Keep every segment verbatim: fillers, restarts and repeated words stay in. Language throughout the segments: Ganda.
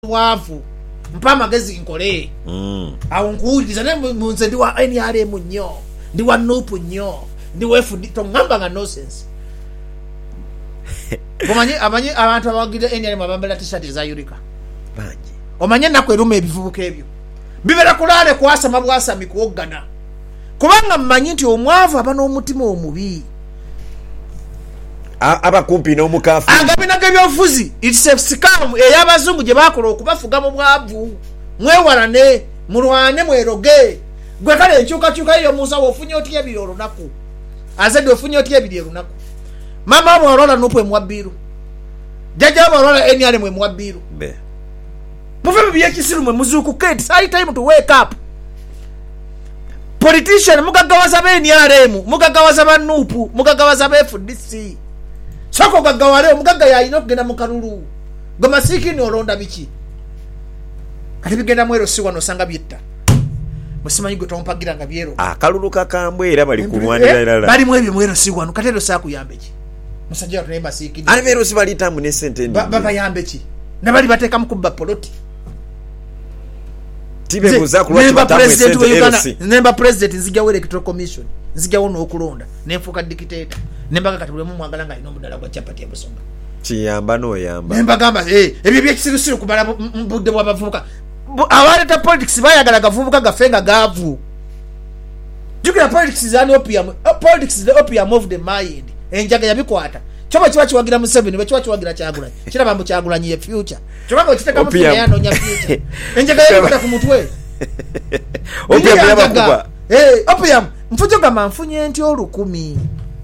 wafu mpa magezi nkole mm awo nkuuliza ne munze ndi wa N R M nnyo ndi wa N U P nnyo ndi wefu to ngamba nga nonsense Omanye amanye abantu abagide N R M abambala t-shirt za Yurika banji omanye nakwe rume ebivubuka ebyo bibera kulale kwasa mabwasa mikuogana kubanga mmanyi nti omwavu abana omutima omubi aba kumpi no mukafu angabina gebyofuzi it's a scam eyabazungu je bakola okubafuga mu bwavu mwewalane mulwane mweroge gwe kale enchuka chuka iyo musa wofunye oti ebiroro naku azedi ofunye oti ebiroro naku mama borola nupwe mwabiru jaja borola N R M mwabiru be mufe biye kisiru mwe muzuku kate sai time to wake up politician mugagawaza be N R M mugagawaza ba N U P mugagawaza be F D C soko gagawale omugaga yayino kugenda mu kalulu gomasiki ni olonda biki kati bigenda mwero siwa no sanga bitta musimanyi gwe tompagira nga byero ah kalulu kakambwe era bali kumwanira ilala bali mwebyo mwero siwa no katero saku yambeki musajja tunemba siki ali bero sibali tamu ne sente ndi baba yambeki nabali bateka mukubba poloti tibe kuza kulwa batamu sente nemba president nzija wele electoral commission nzija wono okulonda nenfuka dictator nembaga kati bule mumwagala nga ino mudala gwa chapati ebusonga kiyamba no yamba nemba gamba eh ebyo byekisirusiru kubala mbudde bwabavubuka awaleta politics bayagala gavubuka gafenga gavu jukira politics zani opium politics is the opium of the mind enjaga yabikwata choba chiwa chiwagira mu seven be chiwa chiwagira kyagula kira bambu kyagula nyi future choba ko kiteka mu yano nya future enjaga yabikwata ku mutwe opium yabakuba eh opium mfujo gama mfunye enti olukumi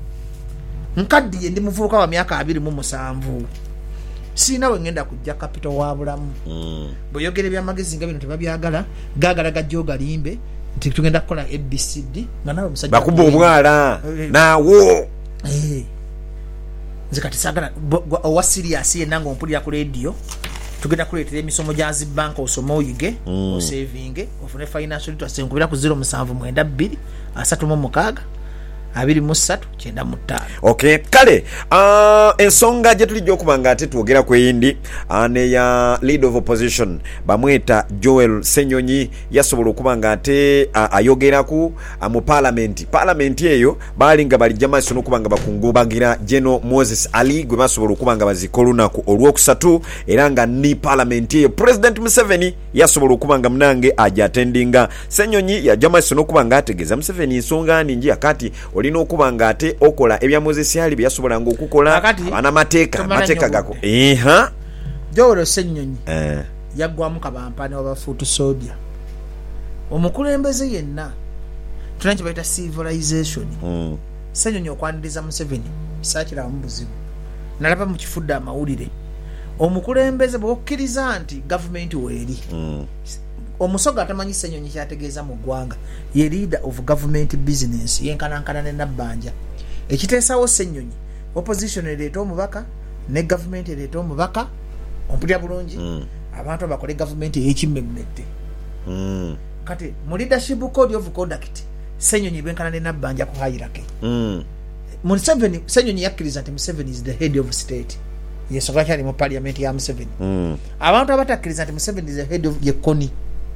nkaddiye ndi muvubuka wa myaka abiri mu musanvu sina we ngenda kujja capital wa bulamu mm boyogere bya magezi nga bino tebabyagala gagala gajoga limbe nti tugenda kukola A B C D nga nawe musajja bakuba obwala nawo eh zikati sagala wa serious ye nango mpulira ku radio tugenda kuletera emisomo gya zi bank osoma oyige mm. o saving ofune financial literacy nkubira ku zero musanvu mwenda bbiri asatu mu mukaaga abiri mu ssatu kyenda mu ttaano okay kale uh, ensonga gye tulijja okubanga ate twogera ku eyindi ane ya lead of opposition bamweta Joel Ssenyonyi yasobola okubanga ate uh, ayogeraku uh, mu parliament parliament eyo baali nga balijja maaso n'okubanga bakungubagira General Moses Ali gwe basobola okubanga bazika olunaku olwokusatu era nga ni parliament eyo President Museveni yasobola okubanga munange aja attendinga Ssenyonyi yajja maaso n'okubanga ategeeza Museveni ensonga ningi akati olina okubanga ate okola ebya Moses Ali byasobola ngo okukola ana mateeka mateeka gako eha Joel Ssenyonyi eh yaggwamu kabampane wabafuutu sodia omukulembeze yenna tunanki baita civilization mm. Ssenyonyi okwaniriza Museveni saakira mu buzibu nalaba mu kifudde amawulire omukulembeze bw'okkiriza nti gavumenti weeri mm. omusoga atamanyi Ssenyonyi kyategeeza mu ggwanga ye leader of government business yenkanankana ne nabbanja ekiteesawo Ssenyonyi opposition ereeta omubaka ne government ereeta omubaka ompulira bulungi mm. abantu abakole government ey'ekimmemmette mm. kati mu leadership code of conduct Ssenyonyi benkana ne nabbanja ku hierarchy mm. Museveni Ssenyonyi yakkiriza nti Museveni is the head of state yesobola kyali mu parliament ya Museveni mm. abantu abatakkiriza nti Museveni is the head of yekoni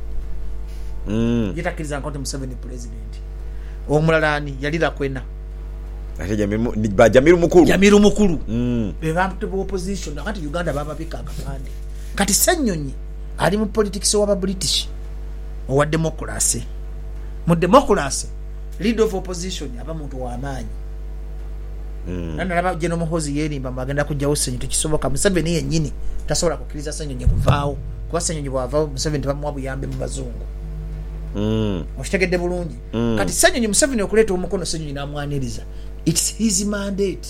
mm. yetakiriza nti Museveni president omulalani yalira kwena ate jamiru bajamiru mukulu jamiru mukulu mm. be bantu bo opposition nakati Uganda baba bika akapande kati Ssenyonyi ali mu politics wa British owa democracy mu democracy leader of opposition aba muntu wa amaanyi mm. nana laba General Muhoozi yerimba magenda kujjawo Ssenyonyi tekisoboka Museveni yennyini tasobola kukkiriza Ssenyonyi kuvaawo kuba Ssenyonyi bwavaawo Museveni tebamwa buyambe mu bazungu mm. oshitegedde bulungi mm. kati Ssenyonyi Museveni okuleeta omukono Ssenyonyi n'amwaniriza it's his mandate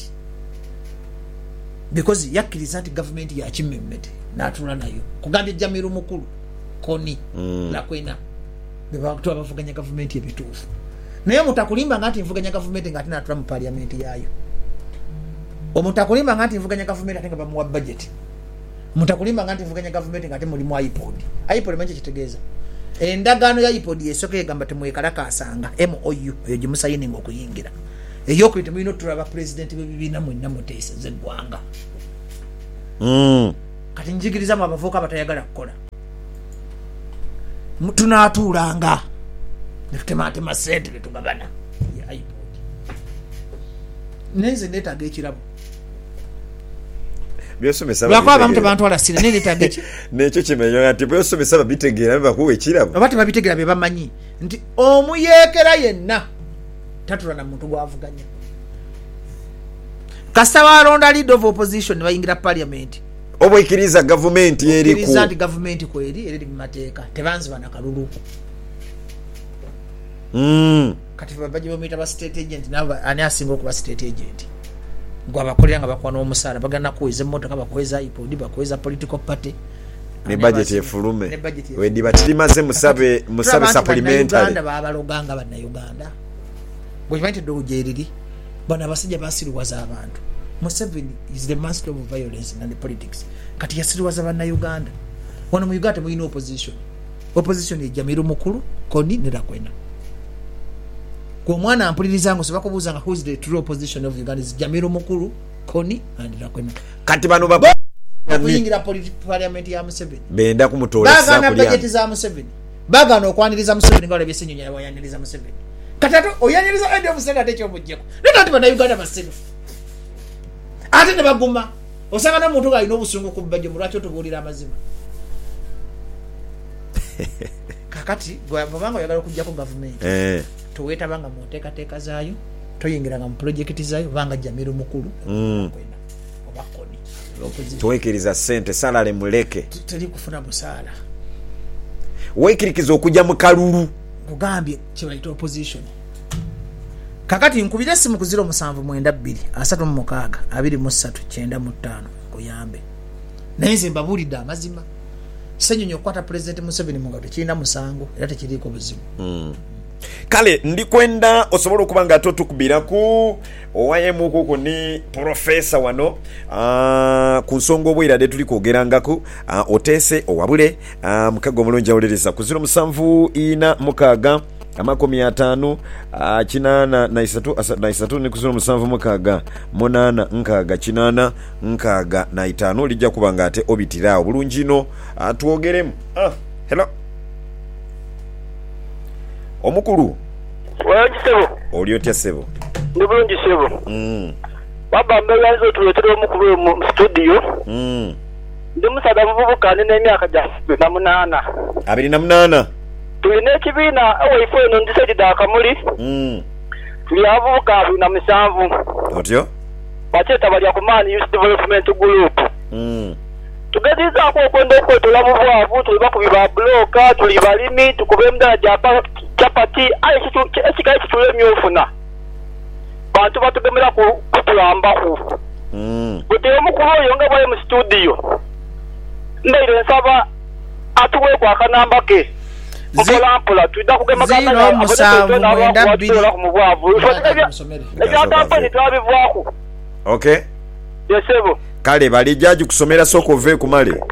because yakkiriza nti government ya kimmemmete n'atula nayo kugambye Jamiru mukulu koni mm. lakwena bebakutwa bavuganya government ebituufu naye mutakulimba nga nti nvuganya government nga ate n'atula mu parliament yayo omutakulimba nga nti nvuganya government ate nga bamuwa budget mutakulimba nga nti nvuganya government nga ate mulimu iPod iPod manyi kitegeeza endagaano ya iPod yesooka egamba temwekalakaasanga M O U eyo gye musayininga okuyingira eyokuyita mulina otulaba president b'ebibiina mwenna muteeseza eggwanga mm. kati njigirizamu abavubuka abatayagala kukola tunatuulanga netutematema sente netugabana iPod nenze neetaaga ekirabo byosomesa abantu tebantwala sire neetaaga eki nekyo kimenyo nti byosomesa babitegeera bebakuwa ekirabo oba tebabitegeera bye bamanyi nti omuyeekera yenna tatula na muntu gwavuganya kasita balonda leader of opposition ne bayingira parliament obwekiriza gavumenti eriku nti gavumenti kweri eri mu mateeka tebanziba na kalulu mm. kati babaje bamuyita ba state agent naba ani asinga okuba state agent gwa bakolera nga bakwana omusaala bagana kuweza emmotoka bakweza iPod bakweza political party ne budget efulume wedi batirimaze musabe musabe supplementary Uganda babaloganga bana Uganda bwe bante do jeriri bana basajja basiruwaza abantu Museveni is the master of violence in the politics kati yasiruwaza bana Uganda wana mu Uganda mu opposition opposition ya Jamiru Mukulu Koni ne Rakwena kwa mwana ampuliriza ngo sebakubuza nga who is the true opposition of Uganda is Jamiru Mukulu Koni and Rakwena kati bano baba kuyingira parliament ya Museveni benda kumutolesa kulya bagana budget za Museveni bagana okwaniriza Museveni nga olebye senyo nyawa yaniriza Museveni katato oyaniriza end of Museveni ate kyomujjeko nito ati bana Uganda basiru ate ne baguma osanga na muntu alina obusungu ku budget mulwaki otubulira amazima kakati bwabanga oyagala kujja ku government eh tuweta banga mu teka teka zaayo toyingira nga mu project zaayo banga Jamiru Mukulu mm. kwenda obakoni tuwekiriza sente salale muleke tuli kufuna busala wekirikiza okujja mu kalulu kugambye kibaita opposition kakati nkubira simu ku zero musanvu mwenda bbiri asatu mu mukaaga abiri mu ssatu kyenda mu ttaano kuyambe naye mbabulidde amazima senyonyo kwata president Museveni mungato kiina musango era tekiriiko buzibu mm. kale ndikwenda osobola okuba nga totukubiraku owayemu kuko ni profesa wano uh, ku nsonga obwirade tuli kwogerangako uh, otese owabule uh, mukago omulungi awuliriza ku ziro musanvu ina mukaaga amakomi ataano uh, kinaana na isatu na isatu ne ku ziro musanvu mukaaga munaana nkaaga kinaana nkaaga na itaano lijja kuba nga ate obitiraawo bulungi no uh, twogeremu ah, hello omukulu wangi sebo oli otya sebo ndi bulungi sebo mm. baba mbeyanza otuletera omukulu mu studio mm. ndi musaga muvubuka nina emyaka gya na munaana abiri na munaana tulina ekibiina ewaife eno ndisegida akamuli mm. tuli abavubuka abiri na musanvu otyo bakyeta balya ku Man Youth Development Group mm. tugezizaako okwenda okwetola mu bwavu tuli bakubi ba buloka tuli balimi tukube emidala gya capati aye ekikale kitula emyofuna bantu batugemera kutulambaku mm. buteye omukulu oyo nga bwali mu studio ndaire nsaba atuweeku akanamba ke mpolampola tudda kugemagana mu bwavu ebyakampeni twabivaaku okay yesebo kale balijja kusomera soko ve kumale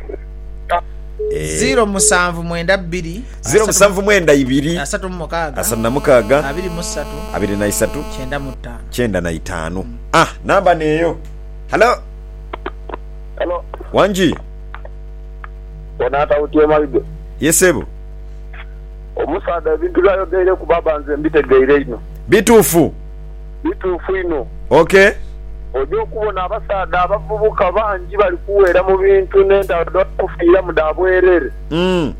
zero musanvu mwenda bbiri zero musanvu mwenda ibiri asatu mu mukaaga asatu na mukaaga abiri mu ssatu abiri na isatu kyenda mu ttaano kyenda na itaano ah namba neyo hello hello wanji onata utie mabido yesebo omusaada ebintu byayogeire ku baba nze mbitegeire ino bituufu bituufu ino okay ojo kubona abasaada abavubuka bangi bali kuweera mu bintu n'endala kufiira mu daabwerere mm.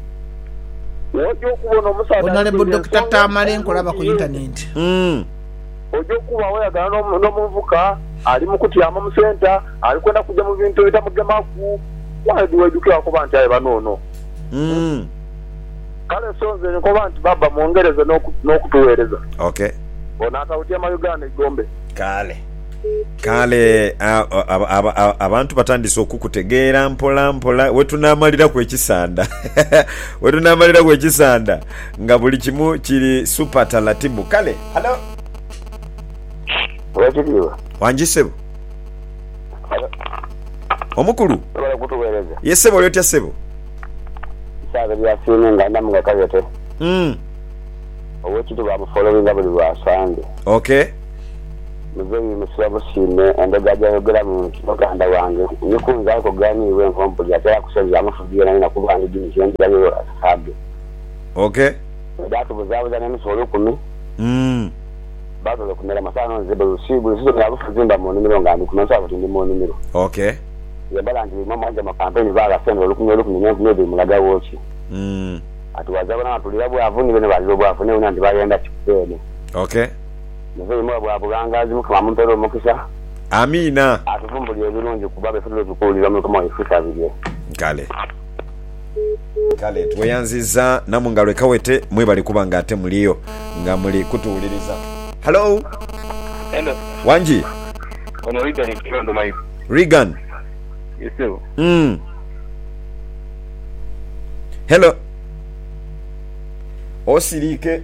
ojo kubona omusaada onalebo dokita Tamale nkolaba ku internet mm. ojo kuba wayagala n'omuvubuka ali mu kutyama mu senta ali kwenda kujja mu bintu bitamugemaku wadiwejukira kuba nti aye banoono mm. kale sonze nkoba nti baba mwongereze n'okutuweereza okay onaatawutyama Uganda igombe kale kale abantu batandise okukutegeera mpola mpola wetunamalira ku ekisanda wetunamalira ku ekisanda nga buli kimu kiri super talatibu kale hello wekiriwa wanjisebo omukulu yesebo oli otya sebo saga byasiine nga ndamuga kabete mm. owekitu bamufollowinga buli lwasande okay muzeyi musaba shime endaga jayogera mu kibaganda wange nikunza ko gani we nkompo yatera kusebya amafubira na kubanga gini kindi yayo asabe okay datu buzabu zana misoro kumi mm bado lokumera masano nzebe sibu sizo ya bufuzimba mu nimero ngandi kumanza kuti ndi mu nimero okay yabala ndi mama nje makampeni baga sendo lokumye lokumye nyebi mulaga wochi mm atuwazaba na tulira bwa avuni bene bali bwa afune unandi bayenda kipene okay muzeyi mwa bwa bugangazi mukama mumpero mukisa amina atuvumbulye ebirungi kubabe fulo tukulira mu kama ifisa bibye kale kale tweyanziza namungalo ekawete mwe bali kubanga ate muliyo nga muli kutuuliriza. Hello hello Wanji ono Regan Kirondo mai Regan yes sir mm hello osirike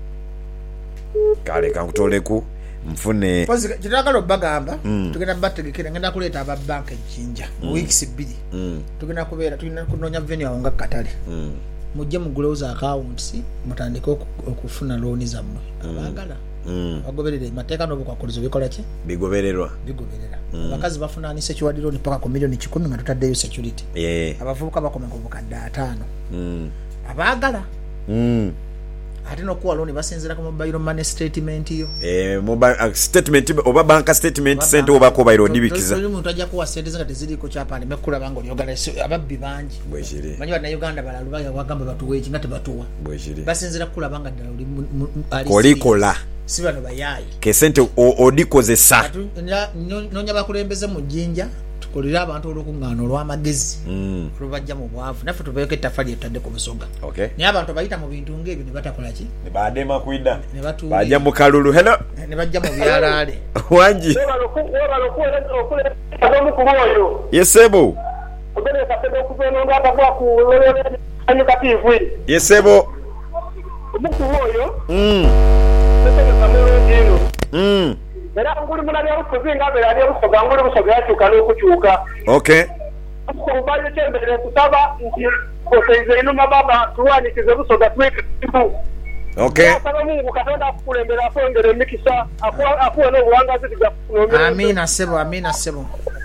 kale kankutoleku mfune pozi kitakalo bagamba mm. tugenda bategekera ngenda kuleta aba bank ejinja mm. weeks bili mm. tugenda kubera tugenda kunonya venue nga katale mm. mujje muguleuza accounts mutandike okufuna loan zammwe mm. abagala mm. bagoberere mateka no bukwakulizo bikola ki bigobererwa bigoberera mm. bakazi bafuna ni security loan paka ku million kikumi nga tutaddeyo security yeah. abavubuka bakoma ku bukadde ataano mm. abagala mm. ate nokuwa loan basenzera ku mobile money statement yo eh mobile uh, statement oba bank statement sente oba ko bayiro dibikiza tuli muntu ajja kuwa sente zingati zili ko chapane mekula bango lyogala ababbi banji bweshire manyi bana Uganda balalubaga bagamba batuwe ngate batuwa bweshire basenzera kula banga ddala oli kolikola sibano bayayi ke sente odikozesa nonya bakulembeze mu jinja tukolera abantu olukungano olw'amagezi mm. olubajja mu bwavu naffe tubeeko ettafali etadde ku busoga okay. naye abantu bayita mu bintu ng'ebyo ne batakola ki ne baadema kwida ne batuula bajja mu kalulu hello ne bajja mu byalaale Wanji yesebo yesebo mm mm era nguli mulali akuzinga bera ali akusoga nguli kusoga yachuka n'okuchuka okay ko baye tembere kusaba nti koseize ino mababa tuwanikize busoga tweke okay saba Mungu katonda akukulembera afongere mikisa akuwa akuwa no buwangazi tiga amina sebo amina sebo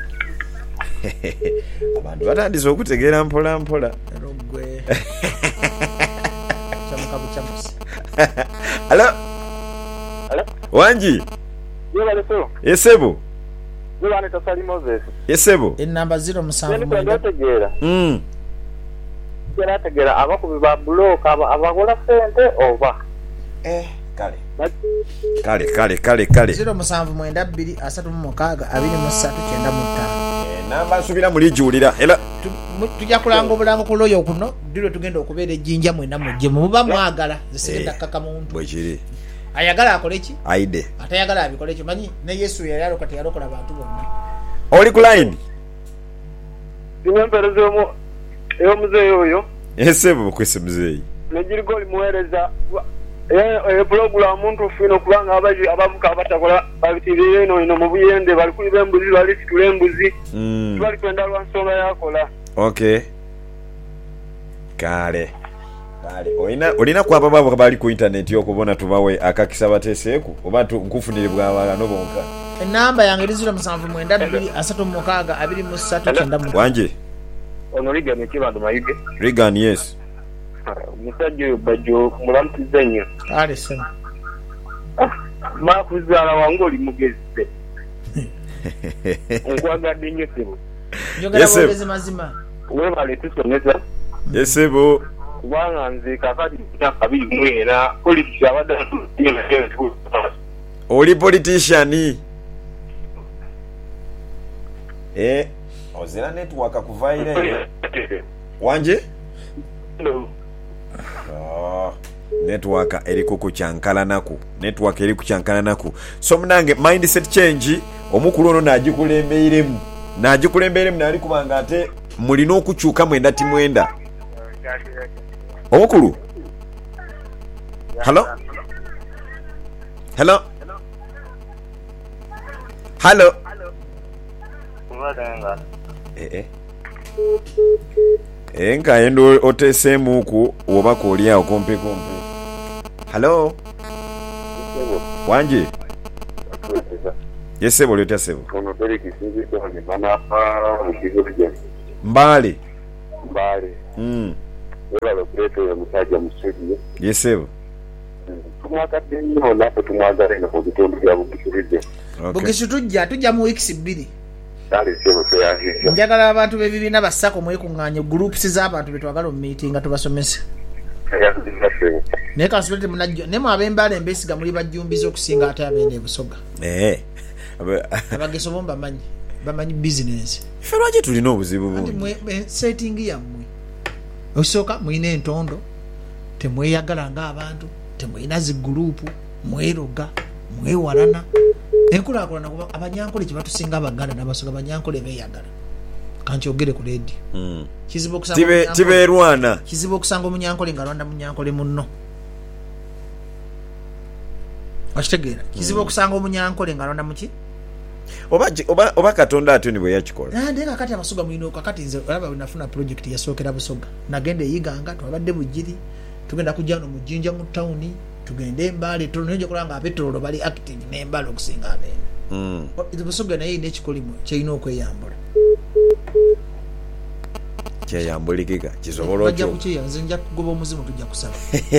abantu batandise okutegeera mpola mpola rogwe chamuka buchamusi hello hello Wanji yebaleso yesebo yebane tasali Moses yesebo enamba zero musanvu yani kwenda tegera mm yera tegera abakubi ba block aba abakola sente oba eh kale kale kale kale kale zero musanvu mwenda bbiri asatu mu mukaaga abiri mu ssatu kyenda mu ttaano eh namba nsubira mulijulira era tujja kulanga obulango ku loyo kuno dilo tugenda okubeera ejjinja mwena mujje muba mwagala zisirenda kaka muntu bwekiri ayagala akole ki aide atayagala abikole ki manyi ne Yesu yali aloka teyalokola bantu bonna oli ku line dimemperezo mu eyo muzeyi oyo yesebo kwese muzeyi nejiriko limuhereza eh eh program muntu fino kubanga abaji abavuka abatakola babitirire ino ino mu buyende bali kuli bembuzi bali situle embuzi mm bali kwenda lwansonga yakola okay kale kale olina olina kwaba babo bali ku internet yokubona tubawe akakisa bateseku oba nkufunire bwabala no bonka enamba yange eri zero musanvu mwenda bbiri asatu mu mukaaga abiri mu ssatu kyenda mu Wanje ono Regan Kirondo mayige Regan yes musajja oyo bajjo mulamutiza nnyo kale sema makuzaala wange oli mugezi nkwagadde nnyo sebo njogera bwogezi mazima webale tusomesa yesebo kubanga nze kakati myaka abiri mu ena politiki abadde oli politician eh ozira network kuvaire Wanje ah network eri ku kuchankala naku network eri kuchankala naku so mnange mindset change omukulu ono najikulembeiremu najikulembeiremu nali kubanga ate mulina okukyuka mwenda ti mwenda omukulu hello hello hello eh eh enka endo otesemu ku oba ko oli awo kompe kompe hello Wanje Yesebo lyotya sebo. Ono Derek Sinzito ni manafa mukizuje. Mbale. Mbale. Mm. Wala lokreto ya musajja musudi. Yesebo. Tumwakadde nnyo naffe tumwagalena ku bitundu bya Bugisubize. Bugisu tujja tujja mu weeks bbiri. Dali sebo seyahisha. Njagala abantu bebibiina basako mwekunganye groups z'abantu betwagala mu meeting nga tubasomesa. Naye kasulete munajjo ne mu abembala embesiga muli bajjumbiza okusinga ate abende Busoga. Eh. Abageso bomba manyi bamanyi business. Ife lwaki tulina obuzibu bungi. Ati mwe setting yammwe. Osoka mwine entondo temweyagala nga abantu temwina zi group mweroga mwewalana enkulakulana kuba abanyankole kye batusinga abaganda n'abasoga abanyankole beyagala kanti ogere ku radio mm. kizibu okusanga tibe tibe erwana kizibu okusanga omunyankole nga lwanda munyankole munno washtegera kizibu okusanga omunyankole nga lwanda muki oba oba oba Katonda atyo nibwe yakikola ah ndeka kati abasoga mwino kakati nze olaba nafuna project yasookera Busoga nagende yiganga twabadde bujiri tugenda kujjano mu Jinja mu town tugende Mbale tulonje kulanga apetrol bali active ne Mbale okusinga abene mm. Busoga naye ne kikolimo kyina okweyambula kyeyambulikika kisobola okyo bajja kukiya nze nja kugoba omuzimu tujja kusaba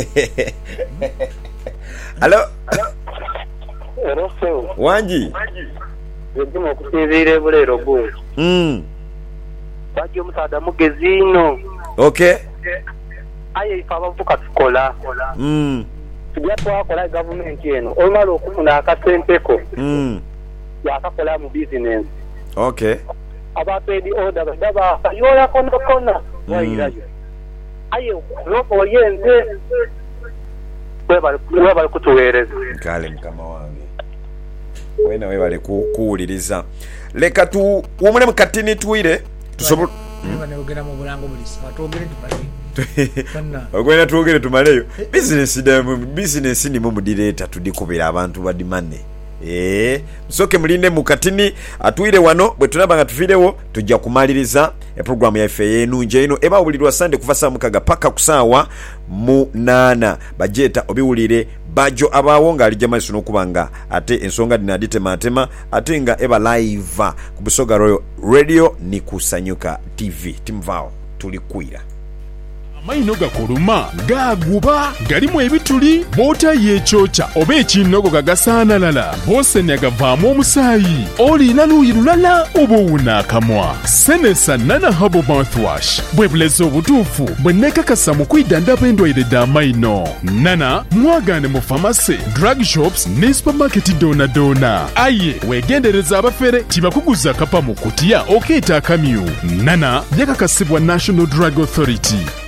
Hello Hello sir. Wanji Yedimo okusinziira bulero bwo. mm. Bajja omusaada mugezi ino. Okay. Aye ifa abavuka tukola. Mm. Tujja twakola gavumenti eno. Omala okufuna akasenteko. Mm. Yakakola mu business. Okay. Abapedi order badaba yola kono kona. Wairayo. Aye ropo oyenze. Webale webale kutuweereza. Kale mukama wange. Wena webale kuwuliriza. Leka tu umune mukatini tuwire tusobola ne ogera mu bulango bulisa batogere tupali ogwena tuogere tumaleyo business damu business ni mu direta tudikubira abantu badimane eh msoke mulinde mukatini atuire wano bwe tulaba nga tufirewo tujja kumaliriza e program ya F A yenu nje ino eba obulirwa Sunday kuva saa mukaga paka kusawa mu nana bajeta obiwulire bajo abawo nga alijja maiso n'okubanga ate ensonga dinadite matema ate nga eba live ku Busoga Royal Radio ni kusanyuka T V timvao tulikwira amaino gakoluma gaguba galimu ebituli bota yechocha oba ekinogo gagasaanalala bosenya gavaamu omusaayi olina luuyi lulala oba owunaakamwa senesa nana habo mouthwash bwe bulezi obutuufu bwe neekakasa mu kwidandaba endwaire d'amaino nana mwagaane mu famasi drug shops ne supermarket doona doona aye weegendereza abafere tibakuguza kapa mu kutiya okeeta akamyu nana yakakasibwa National Drug Authority